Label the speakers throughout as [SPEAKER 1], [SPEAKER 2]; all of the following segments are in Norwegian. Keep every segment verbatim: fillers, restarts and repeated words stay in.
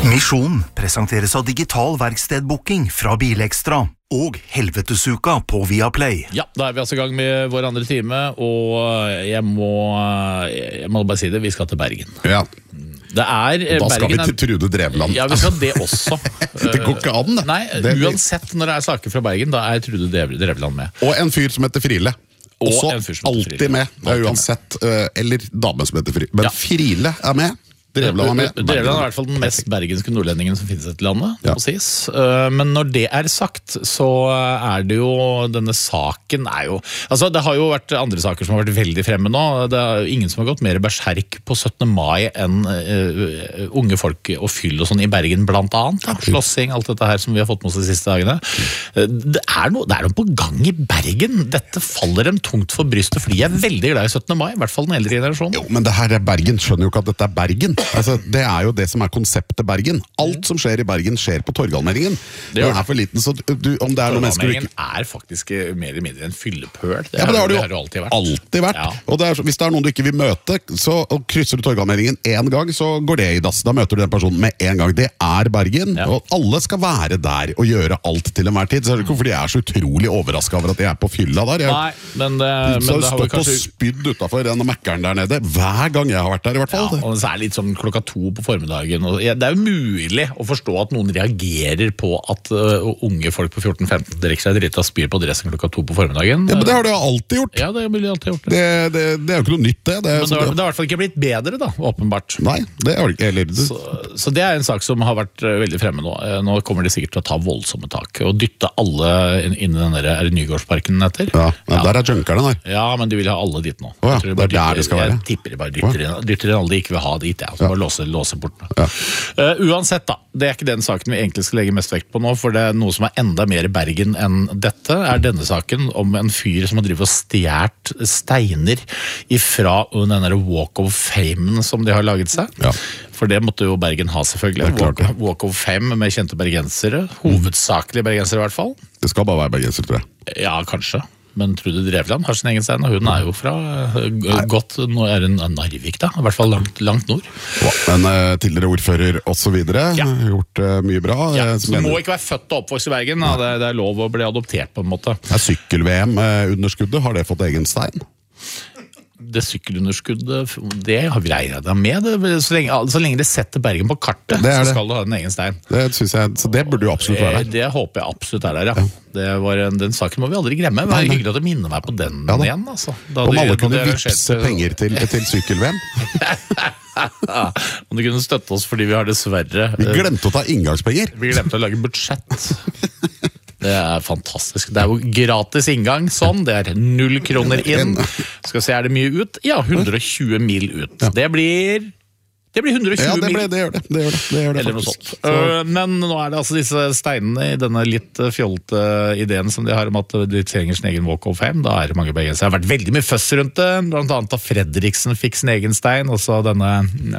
[SPEAKER 1] Misjon presenteres av digital verkstedbooking fra Bilekstra og Helvetesuka på Viaplay.
[SPEAKER 2] Ja, da er vi altså i gang med vår andre time, og jeg må, jeg må bare si det, vi skal til Bergen.
[SPEAKER 3] Ja.
[SPEAKER 2] Det er,
[SPEAKER 3] da skal
[SPEAKER 2] Bergen
[SPEAKER 3] vi til Trude Drevland.
[SPEAKER 2] Ja, vi skal det også.
[SPEAKER 3] Det går ikke an, det.
[SPEAKER 2] Nei,
[SPEAKER 3] det
[SPEAKER 2] uansett når det er saker fra Bergen, da er Trude Drevland med.
[SPEAKER 3] Og en fyr som heter Friele. Også alltid Friele. Med. Det er uansett, eller dame som heter Friele. Men ja. Friele er med. Drevland er med.
[SPEAKER 2] Drevland er i hvert fall den mest bergenske nordlendingen som finnes i dette landet,
[SPEAKER 3] ja.
[SPEAKER 2] må sies. Men når det er sagt, så er det jo, denne saken er jo, altså det har jo vært andre saker som har vært veldig fremme nå. Det er ingen som har gått mer berserk på syttende mai enn uh, unge folk og fyll og sånn i Bergen blant annet. Da. Slåssing, alt dette her som vi har fått med oss de siste dagene. Det er noe, det er noe på gang i Bergen. Dette faller dem tungt for brystet, fordi jeg er veldig glad i syttende mai, i hvert fall den eldre generasjonen.
[SPEAKER 3] Jo, men det her er Bergen. Skjønner jo ikke at dette er Bergen. Altså, det er jo det som er konseptet Bergen. Alt som skjer i Bergen skjer på Torgallmeldingen. Det er for liten, så du, om det er noe mennesker
[SPEAKER 2] ikke... er faktisk mer eller mindre en fyllepøl. Det,
[SPEAKER 3] ja, men det har det jo,
[SPEAKER 2] det har jo alltid vært.
[SPEAKER 3] Alltid vært. Ja. Og det er, hvis det er noen du ikke vil møte, så og krysser du Torgallmeldingen en gang, så går det i dass. Da møter du den personen med en gang. Det er Bergen, ja. Og alle skal være der og gjøre alt til enhver tid. Så er det ikke fordi jeg er så utrolig overrasket over at jeg er på fylla der. Jeg,
[SPEAKER 2] Nei, men det,
[SPEAKER 3] så
[SPEAKER 2] men det har
[SPEAKER 3] stått kanskje... og spydd utenfor en av Mac-eren der nede hver gang jeg har vært der, i hvert fall.
[SPEAKER 2] Ja, og så er det litt sånn klokka to på formiddagen. Og det er jo mulig å forstå at noen reagerer på at uh, unge folk på fjorten femten drikker seg dritt og spyr på dressen klokka to på formiddagen.
[SPEAKER 3] Ja, men det har de jo alltid gjort.
[SPEAKER 2] Ja, det har de alltid gjort.
[SPEAKER 3] Det, det, det er jo ikke noe nytt, det. Det er,
[SPEAKER 2] men det har, det har i hvert fall ikke blitt bedre, da, åpenbart.
[SPEAKER 3] Nei, det har det ikke heller.
[SPEAKER 2] Så, så det er en sak som har vært veldig fremme nå. Nå kommer de sikkert til å ta voldsomme tak og dytte alle inn i den der, er det Nygårdsparken etter?
[SPEAKER 3] Ja, men ja. Der er junkerne der.
[SPEAKER 2] Ja, men de vil ha alle dit nå.
[SPEAKER 3] Oh, ja.
[SPEAKER 2] Jeg,
[SPEAKER 3] det er der det skal være.
[SPEAKER 2] Jeg tipper de bare dytter inn, dytter inn alle de ikke vil ha dit, ja. Så bare låse, låse bort.
[SPEAKER 3] Ja.
[SPEAKER 2] Uh, uansett da, det er ikke den saken vi egentlig skal legge mest vekt på nå, for det er noe som er enda mer i Bergen enn dette, er denne saken om en fyr som har drivet og stjert steiner ifra den der Walk of Fame som de har laget seg.
[SPEAKER 3] Ja.
[SPEAKER 2] For det måtte jo Bergen ha selvfølgelig. Walk, Walk of Fame med kjente bergensere, hovedsakelig bergensere i hvert fall.
[SPEAKER 3] Det skal bare være bergensere, tror jeg.
[SPEAKER 2] Ja, kanskje. Men Trude Drevland har sin egen stein, og hun er jo fra uh, godt, nå er hun Narvik da, i hvert fall langt, langt nord.
[SPEAKER 3] Ja, men uh, tidligere ordfører og så videre, ja. Gjort uh, mye bra.
[SPEAKER 2] Ja, så du må ikke være født og oppvokst i Bergen, da. Det, det er lov å bli adoptert på en måte.
[SPEAKER 3] Det er sykkel-V M-underskuddet, har det fått egen stein?
[SPEAKER 2] Det sykkelunderskuddet, det har vi regnet med. Så lenge, så lenge det setter Bergen på kartet,
[SPEAKER 3] det
[SPEAKER 2] så skal du ha en egen stein.
[SPEAKER 3] Det synes jeg, så det burde jo absolutt være der.
[SPEAKER 2] Det håper jeg absolutt er der, ja. ja. Det var en, den saken må vi aldri glemme. Det var hyggelig at du minner meg på den ja, igjen. Altså.
[SPEAKER 3] Om alle kunne vipse penger til, til sykkel-V M.
[SPEAKER 2] Om du kunne støtte oss, fordi vi har dessverre...
[SPEAKER 3] Vi glemte å ta inngangspenger.
[SPEAKER 2] Vi glemte å lage budsjett. Det er fantastisk. Det er jo gratis inngang, sånn. Det er null kroner inn. Skal vi se, er det mye ut? Ja, hundre og tjue mil ut. Det blir... Det blir hundre og tjue
[SPEAKER 3] ja, det ble,
[SPEAKER 2] mil.
[SPEAKER 3] Det gjør det. Det gjør det. Det gjør det
[SPEAKER 2] eller noe sånt. Så. Men nå er det altså disse steinene i denne litt fjolte ideen som de har om at de trenger sin egen Walk of Fame. Da er det mange bergensere. Det har vært veldig mye føss rundt det. Blant annet da Fredriksen fikk sin egen stein. Altså denne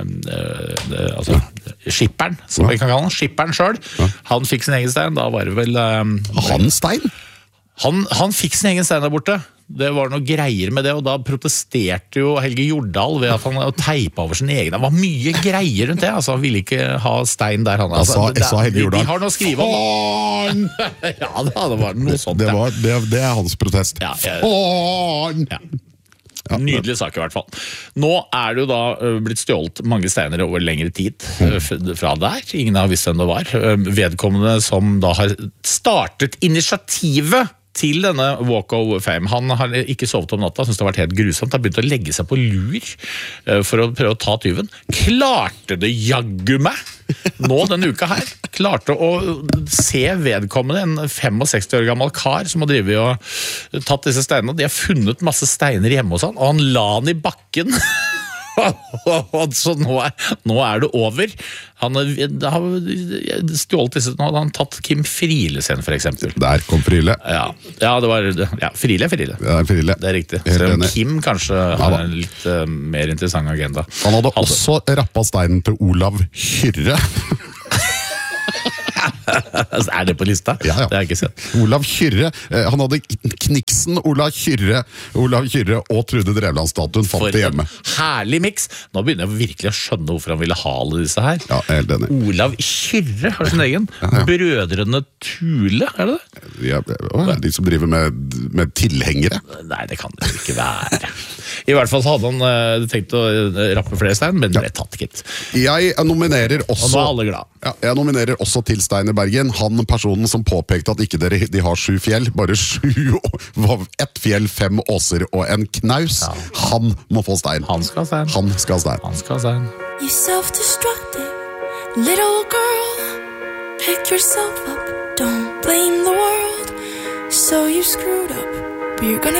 [SPEAKER 2] øh, altså, skipperen, som vi kan kalle han. Skipperen selv. Ja. Han fikk sin egen stein. Da var det vel... Øh,
[SPEAKER 3] han stein?
[SPEAKER 2] Han, han fikk sin egen stein der borte. Det var noe greier med det, og da protesterte jo Helge Jordal ved at han teipa over sin egen. Det var mye greier rundt det, altså han ville ikke ha stein der han...
[SPEAKER 3] Altså, jeg sa Helge Jordal.
[SPEAKER 2] De, de har noe å skrive om. Ja, det var noe sånt.
[SPEAKER 3] Det, var, det, det er hans protest.
[SPEAKER 2] Ja, jeg, ja. Ja. Nydelig sak i hvert fall. Nå er det jo da blitt stjålet mange steiner over lengre tid fra der. Ingen har visst hvem det var. Vedkommende som da har startet initiativet til denne Walk of Fame. Han har ikke sovet om natta, synes det har vært helt grusomt. Han har begynt å legge seg på lur for å prøve å ta tyven. Klarte det jaggu meg nå denne uka her. Klarte å se vedkommende, en sekstifem år gammel kar som har drivet og tatt disse steinene. De har funnet masse steiner hjemme hos han, og han la han i bakken. Så nå er, nå er det over. Han har stjålet disse. Nå hadde han tatt Kim Friele sen, for eksempel.
[SPEAKER 3] Der kom Friele.
[SPEAKER 2] Ja, ja det var ja, Friele er Friele.
[SPEAKER 3] Ja, Friele.
[SPEAKER 2] Det er riktig. Så Kim kanskje har en litt uh, mer interessant agenda.
[SPEAKER 3] Han hadde også rappet steinen til Olav Hyrre.
[SPEAKER 2] Er det på lista?
[SPEAKER 3] Ja, ja.
[SPEAKER 2] Det har jeg ikke sett.
[SPEAKER 3] Olav Kyrre, eh, han hadde Kniksen, Olav Kyrre, Olav Kyrre og Trude Drevland-statuen fant
[SPEAKER 2] For
[SPEAKER 3] det hjemme.
[SPEAKER 2] en herlig miks. Nå begynner jeg virkelig å skjønne hvorfor han ville ha alle disse her.
[SPEAKER 3] Ja, jeg er helt enig.
[SPEAKER 2] Olav Kyrre har sin egen. Brødrene Thule, er det det?
[SPEAKER 3] Ja, å, de som driver med, med tilhengere.
[SPEAKER 2] Nei, det kan det ikke være. I hvert fall så hadde han uh, tenkt å uh, rappe flere stein, men ble tatt, gitt.
[SPEAKER 3] Jeg nominerer også
[SPEAKER 2] Og nå er alle glad.
[SPEAKER 3] Ja, jeg nominerer også til Steiner Bergen. Han personen som påpekte at ikke dere, de har sju fjell, bare sju, ett fjell, fem åser og en knaus. Ja. Han må få stein.
[SPEAKER 2] Han skal ha stein.
[SPEAKER 3] Han skal ha stein.
[SPEAKER 2] Han skal ha stein.
[SPEAKER 4] You self-destructive little girl, pick yourself up, don't blame the world. So you screwed up, but you're gonna